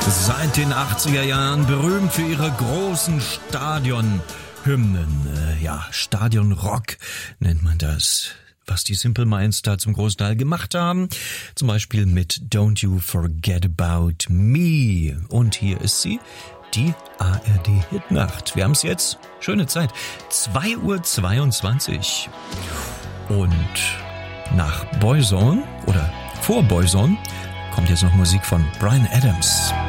Seit den 80er Jahren berühmt für ihre großen Stadionhymnen. Stadionrock nennt man das, was die Simple Minds da zum Großteil gemacht haben. Zum Beispiel mit Don't You Forget About Me. Und hier ist sie, die ARD-Hitnacht. Wir haben es jetzt, schöne Zeit, 2:22 Uhr. Und nach Boyzone oder vor Boyzone kommt jetzt noch Musik von Bryan Adams.